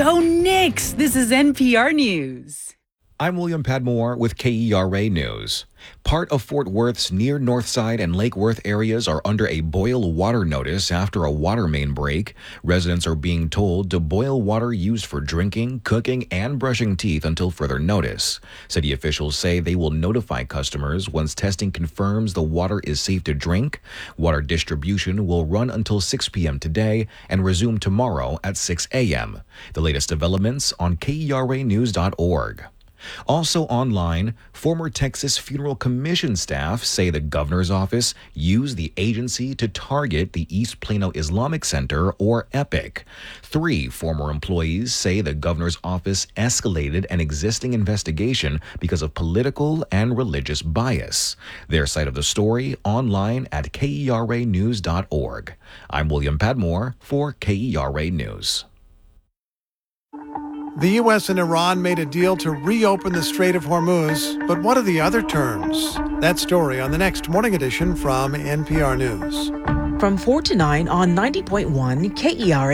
Go Knicks! This is NPR News. I'm William Padmore with KERA News. Part of Fort Worth's near Northside and Lake Worth areas are under a boil water notice after a water main break. Residents are being told to boil water used for drinking, cooking, and brushing teeth until further notice. City officials say they will notify customers once testing confirms the water is safe to drink. Water distribution will run until 6 p.m. today and resume tomorrow at 6 a.m. The latest developments on KERAnews.org. Also online, former Texas Funeral Commission staff say the governor's office used the agency to target the East Plano Islamic Center, or EPIC. 3 former employees say the governor's office escalated an existing investigation because of political and religious bias. Their side of the story online at KERAnews.org. I'm William Padmore for KERA News. The U.S. and Iran made a deal to reopen the Strait of Hormuz, but what are the other terms? That story on the next Morning Edition from NPR News. From 4 to 9 on 90.1 KERA.